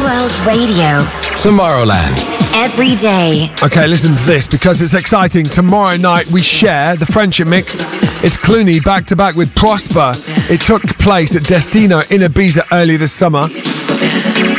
World Radio. Tomorrowland. Every day. Okay, listen to this because it's exciting. Tomorrow night we share the Friendship Mix. It's Clooney back to back with Prosper. It took place at Destino in Ibiza earlier this summer.